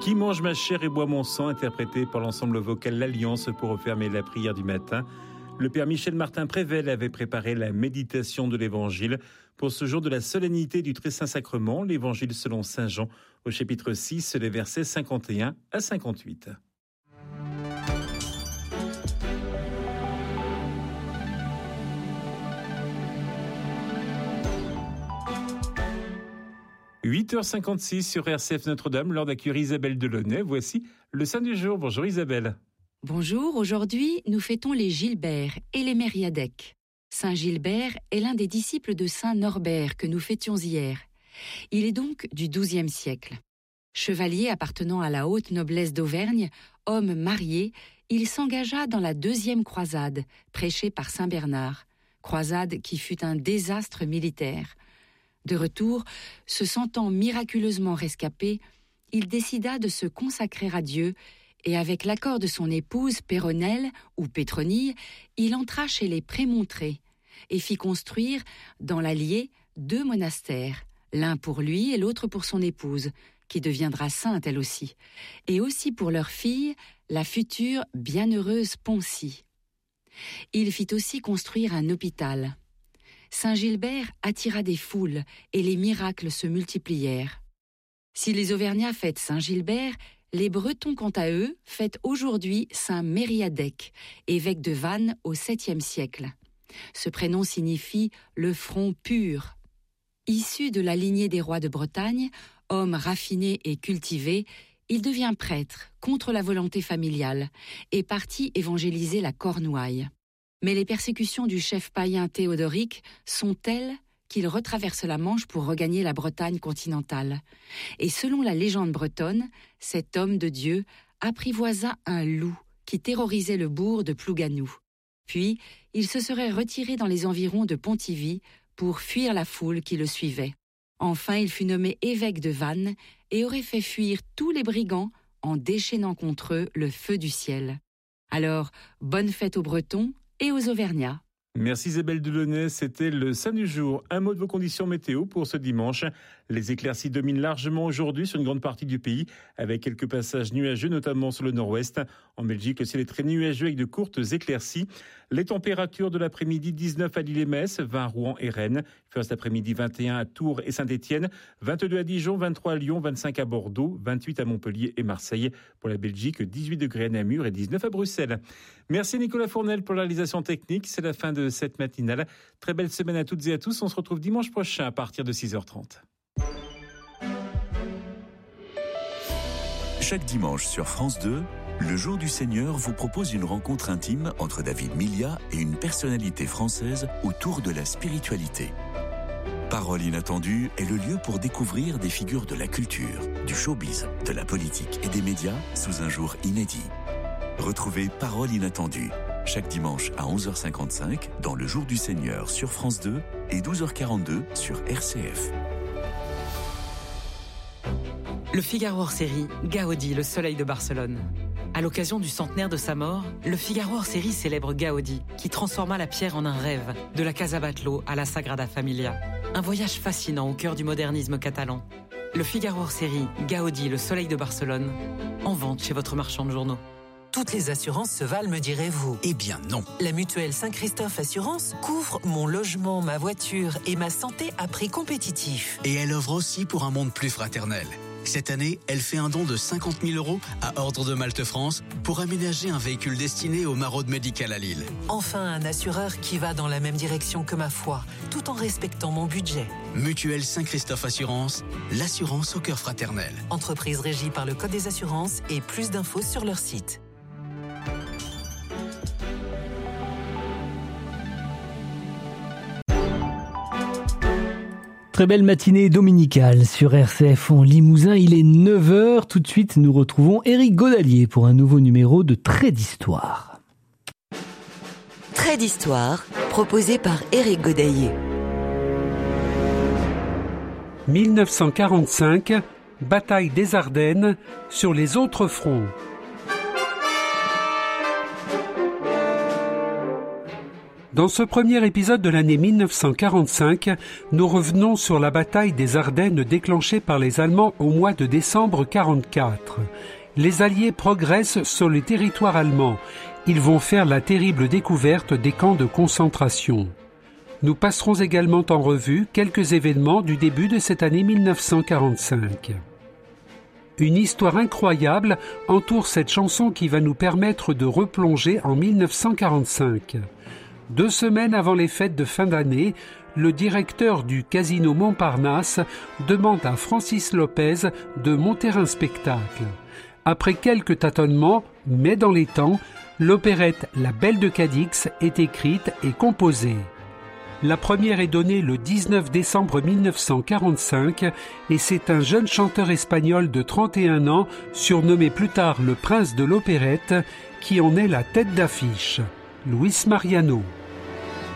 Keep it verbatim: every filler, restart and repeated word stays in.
Qui mange ma chair et boit mon sang, interprété par l'ensemble vocal L'Alliance pour refermer la prière du matin. Le père Michel Martin Prével avait préparé la méditation de l'Évangile pour ce jour de la solennité du Très Saint Sacrement, l'Évangile selon saint Jean, au chapitre six, les versets cinquante et un à cinquante-huit. huit heures cinquante-six sur R C F Notre-Dame, l'heure d'accueillir Isabelle Delaunay. Voici le Saint du jour. Bonjour Isabelle. Bonjour, aujourd'hui nous fêtons les Gilbert et les Mériadec. Saint Gilbert est l'un des disciples de Saint Norbert que nous fêtions hier. Il est donc du douzième siècle. Chevalier appartenant à la haute noblesse d'Auvergne, homme marié, il s'engagea dans la deuxième croisade, prêchée par Saint Bernard, croisade qui fut un désastre militaire. De retour, se sentant miraculeusement rescapé, il décida de se consacrer à Dieu et avec l'accord de son épouse Péronelle ou Pétronille, il entra chez les Prémontrés et fit construire dans l'Allier deux monastères, l'un pour lui et l'autre pour son épouse, qui deviendra sainte elle aussi, et aussi pour leur fille, la future bienheureuse Poncie. Il fit aussi construire un hôpital. Saint Gilbert attira des foules et les miracles se multiplièrent. Si les Auvergnats fêtent Saint Gilbert, les Bretons, quant à eux, fêtent aujourd'hui Saint Mériadec, évêque de Vannes au septième siècle. Ce prénom signifie « le front pur ». Issu de la lignée des rois de Bretagne, homme raffiné et cultivé, il devient prêtre contre la volonté familiale et partit évangéliser la Cornouaille. Mais les persécutions du chef païen Théodoric sont telles qu'il retraverse la Manche pour regagner la Bretagne continentale. Et selon la légende bretonne, cet homme de Dieu apprivoisa un loup qui terrorisait le bourg de Plougasnou. Puis, il se serait retiré dans les environs de Pontivy pour fuir la foule qui le suivait. Enfin, il fut nommé évêque de Vannes et aurait fait fuir tous les brigands en déchaînant contre eux le feu du ciel. Alors, bonne fête aux Bretons et aux Auvergnats. Merci Isabelle Delaunay, c'était le Saint du jour. Un mot de vos conditions météo pour ce dimanche. Les éclaircies dominent largement aujourd'hui sur une grande partie du pays, avec quelques passages nuageux, notamment sur le nord-ouest. En Belgique, le ciel est très nuageux avec de courtes éclaircies. Les températures de l'après-midi, dix-neuf à Lille et Metz, vingt à Rouen et Rennes. Il fait cet après-midi vingt et un à Tours et Saint-Étienne, vingt-deux à Dijon, vingt-trois à Lyon, vingt-cinq à Bordeaux, vingt-huit à Montpellier et Marseille. Pour la Belgique, dix-huit degrés à Namur et dix-neuf à Bruxelles. Merci Nicolas Fournel pour la réalisation technique. C'est la fin de cette matinale. Très belle semaine à toutes et à tous. On se retrouve dimanche prochain à partir de six heures trente. Chaque dimanche sur France deux, le Jour du Seigneur vous propose une rencontre intime entre David Milia et une personnalité française autour de la spiritualité. Parole inattendue est le lieu pour découvrir des figures de la culture, du showbiz, de la politique et des médias sous un jour inédit. Retrouvez Parole inattendue chaque dimanche à onze heures cinquante-cinq dans le Jour du Seigneur sur France deux et douze heures quarante-deux sur R C F. Le Figaro hors-série, Gaudi, le soleil de Barcelone. À l'occasion du centenaire de sa mort, le Figaro hors-série célèbre Gaudi, qui transforma la pierre en un rêve, de la Casa Batlló à la Sagrada Familia. Un voyage fascinant au cœur du modernisme catalan. Le Figaro hors-série, Gaudi, le soleil de Barcelone, en vente chez votre marchand de journaux. Toutes les assurances se valent, me direz-vous. Eh bien non. La mutuelle Saint-Christophe Assurance couvre mon logement, ma voiture et ma santé à prix compétitif. Et elle offre aussi pour un monde plus fraternel. Cette année, elle fait un don de cinquante mille euros à Ordre de Malte France pour aménager un véhicule destiné au maraude médical à Lille. Enfin, un assureur qui va dans la même direction que ma foi, tout en respectant mon budget. Mutuelle Saint-Christophe Assurance, l'assurance au cœur fraternel. Entreprise régie par le Code des assurances et plus d'infos sur leur site. Très belle matinée dominicale sur R C F en Limousin, il est neuf heures. Tout de suite, nous retrouvons Éric Godalier pour un nouveau numéro de Trait d'Histoire. Trait d'Histoire, proposé par Éric Godalier. dix-neuf cent quarante-cinq, bataille des Ardennes sur les autres fronts. Dans ce premier épisode de l'année mille neuf cent quarante-cinq, nous revenons sur la bataille des Ardennes déclenchée par les Allemands au mois de décembre mille neuf cent quarante-quatre. Les Alliés progressent sur le territoire allemand. Ils vont faire la terrible découverte des camps de concentration. Nous passerons également en revue quelques événements du début de cette année mille neuf cent quarante-cinq. Une histoire incroyable entoure cette chanson qui va nous permettre de replonger en mille neuf cent quarante-cinq. Deux semaines avant les fêtes de fin d'année, le directeur du Casino Montparnasse demande à Francis Lopez de monter un spectacle. Après quelques tâtonnements, mais dans les temps, l'opérette La Belle de Cadix est écrite et composée. La première est donnée le dix-neuf décembre mille neuf cent quarante-cinq et c'est un jeune chanteur espagnol de trente et un ans, surnommé plus tard le prince de l'opérette, qui en est la tête d'affiche, Luis Mariano.